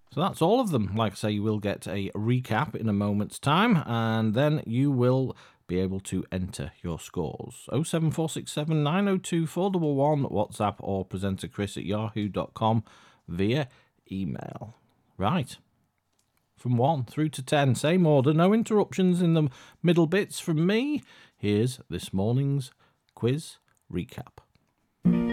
So that's all of them. Like I say, you will get a recap in a moment's time, and then you will be able to enter your scores. 07467 902 411, WhatsApp, or presenterchris@yahoo.com via email. Right. From 1 through to 10, same order, no interruptions in the middle bits from me. Here's this morning's quiz recap.